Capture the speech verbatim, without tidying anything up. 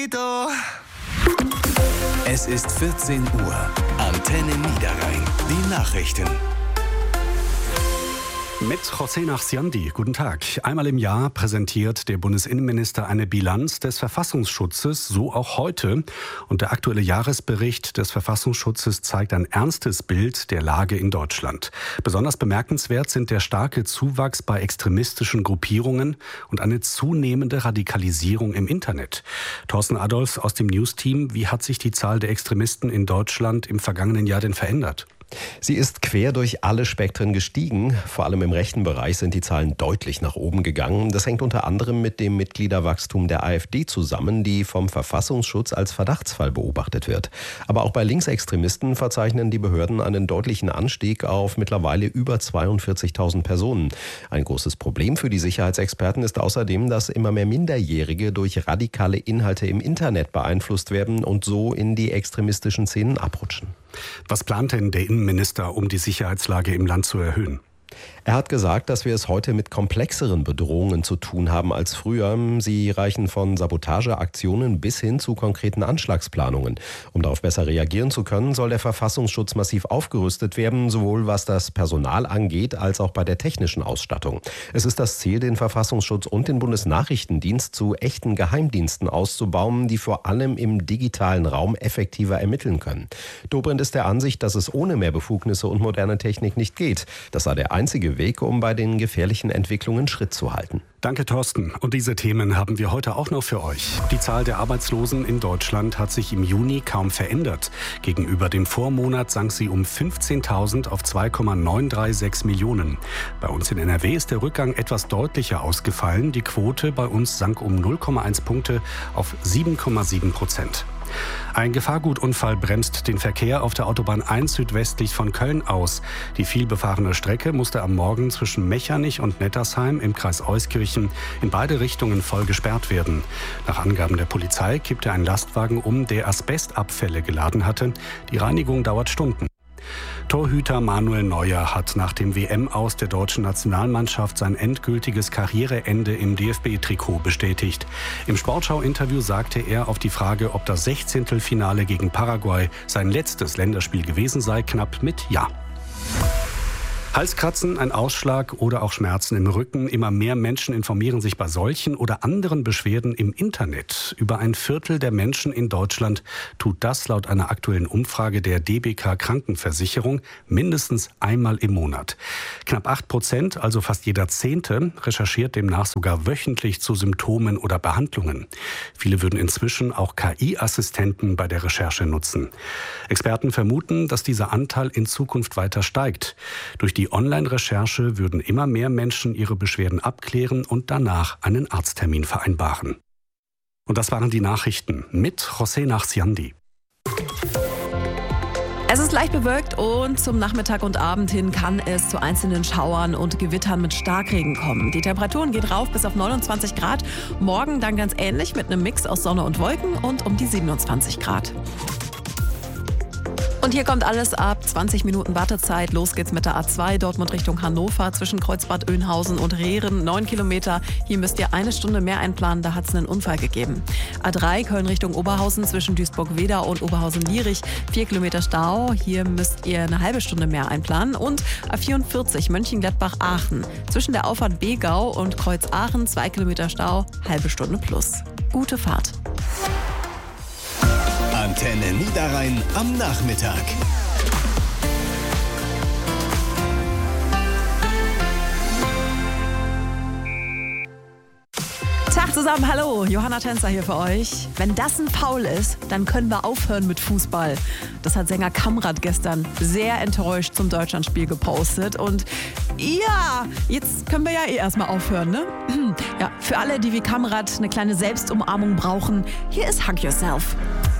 Es ist vierzehn Uhr. Antenne Niederrhein. Die Nachrichten. Mit José Nachsiandi. Guten Tag. Einmal im Jahr präsentiert der Bundesinnenminister eine Bilanz des Verfassungsschutzes, so auch heute. Und der aktuelle Jahresbericht des Verfassungsschutzes zeigt ein ernstes Bild der Lage in Deutschland. Besonders bemerkenswert sind der starke Zuwachs bei extremistischen Gruppierungen und eine zunehmende Radikalisierung im Internet. Thorsten Adolfs aus dem News-Team, wie hat sich die Zahl der Extremisten in Deutschland im vergangenen Jahr denn verändert? Sie ist quer durch alle Spektren gestiegen. Vor allem im rechten Bereich sind die Zahlen deutlich nach oben gegangen. Das hängt unter anderem mit dem Mitgliederwachstum der AfD zusammen, die vom Verfassungsschutz als Verdachtsfall beobachtet wird. Aber auch bei Linksextremisten verzeichnen die Behörden einen deutlichen Anstieg auf mittlerweile über zweiundvierzigtausend Personen. Ein großes Problem für die Sicherheitsexperten ist außerdem, dass immer mehr Minderjährige durch radikale Inhalte im Internet beeinflusst werden und so in die extremistischen Szenen abrutschen. Was plant denn der Innenminister, um die Sicherheitslage im Land zu erhöhen? Er hat gesagt, dass wir es heute mit komplexeren Bedrohungen zu tun haben als früher. Sie reichen von Sabotageaktionen bis hin zu konkreten Anschlagsplanungen. Um darauf besser reagieren zu können, soll der Verfassungsschutz massiv aufgerüstet werden, sowohl was das Personal angeht, als auch bei der technischen Ausstattung. Es ist das Ziel, den Verfassungsschutz und den Bundesnachrichtendienst zu echten Geheimdiensten auszubauen, die vor allem im digitalen Raum effektiver ermitteln können. Dobrindt ist der Ansicht, dass es ohne mehr Befugnisse und moderne Technik nicht geht. Das sei der einzige Weg, um bei den gefährlichen Entwicklungen Schritt zu halten. Danke, Thorsten. Und diese Themen haben wir heute auch noch für euch. Die Zahl der Arbeitslosen in Deutschland hat sich im Juni kaum verändert. Gegenüber dem Vormonat sank sie um fünfzehntausend auf zwei Komma neun drei sechs Millionen. Bei uns in N R W ist der Rückgang etwas deutlicher ausgefallen. Die Quote bei uns sank um null Komma eins Punkte auf sieben Komma sieben Prozent. Ein Gefahrgutunfall bremst den Verkehr auf der Autobahn eins südwestlich von Köln aus. Die vielbefahrene Strecke musste am Morgen zwischen Mechernich und Nettersheim im Kreis Euskirchen in beide Richtungen voll gesperrt werden. Nach Angaben der Polizei kippte ein Lastwagen um, der Asbestabfälle geladen hatte. Die Reinigung dauert Stunden. Torhüter Manuel Neuer hat nach dem W M-Aus der deutschen Nationalmannschaft sein endgültiges Karriereende im D F B-Trikot bestätigt. Im Sportschau-Interview sagte er auf die Frage, ob das Sechzehntelfinale gegen Paraguay sein letztes Länderspiel gewesen sei, knapp mit Ja. Halskratzen, ein Ausschlag oder auch Schmerzen im Rücken. Immer mehr Menschen informieren sich bei solchen oder anderen Beschwerden im Internet. Über ein Viertel der Menschen in Deutschland tut das laut einer aktuellen Umfrage der D B K Krankenversicherung mindestens einmal im Monat. Knapp acht Prozent, also fast jeder Zehnte, recherchiert demnach sogar wöchentlich zu Symptomen oder Behandlungen. Viele würden inzwischen auch K I-Assistenten bei der Recherche nutzen. Experten vermuten, dass dieser Anteil in Zukunft weiter steigt. Durch die Die Online-Recherche würden immer mehr Menschen ihre Beschwerden abklären und danach einen Arzttermin vereinbaren. Und das waren die Nachrichten mit José Nachsiandi. Es ist leicht bewölkt und zum Nachmittag und Abend hin kann es zu einzelnen Schauern und Gewittern mit Starkregen kommen. Die Temperaturen gehen rauf bis auf neunundzwanzig Grad. Morgen dann ganz ähnlich mit einem Mix aus Sonne und Wolken und um die siebenundzwanzig Grad. Und hier kommt alles ab zwanzig Minuten Wartezeit. Los geht's mit der A zwei Dortmund Richtung Hannover zwischen Kreuzbad Oeynhausen und Rehren. Neun Kilometer. Hier müsst ihr eine Stunde mehr einplanen, da hat es einen Unfall gegeben. A drei Köln Richtung Oberhausen zwischen Duisburg-Wedau und Oberhausen-Lierich. Vier Kilometer Stau. Hier müsst ihr eine halbe Stunde mehr einplanen. Und A vierundvierzig Mönchengladbach-Aachen zwischen der Auffahrt Begau und Kreuz Aachen. Zwei Kilometer Stau, halbe Stunde plus. Gute Fahrt. Antenne Niederrhein am Nachmittag. Tag zusammen, hallo, Johanna Tänzer hier für euch. Wenn das ein Foul ist, dann können wir aufhören mit Fußball. Das hat Sänger Kamrat gestern sehr enttäuscht zum Deutschlandspiel gepostet. Und ja, jetzt können wir ja eh erstmal aufhören, ne? Ja, für alle, die wie Kamrat eine kleine Selbstumarmung brauchen, hier ist Hug Yourself.